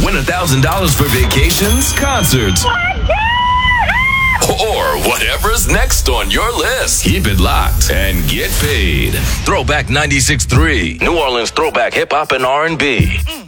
Win $1,000 for vacations, concerts, or whatever's next on your list. Keep it locked and get paid. Throwback 96.3, New Orleans throwback hip hop and R&B.